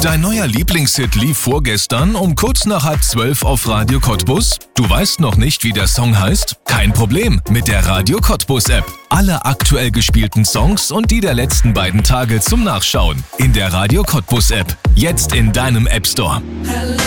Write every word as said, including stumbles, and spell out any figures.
Dein neuer Lieblingshit lief vorgestern um kurz nach halb zwölf auf Radio Cottbus? Du weißt noch nicht, wie der Song heißt? Kein Problem, mit der Radio Cottbus App. Alle aktuell gespielten Songs und die der letzten beiden Tage zum Nachschauen. In der Radio Cottbus App. Jetzt in deinem App Store.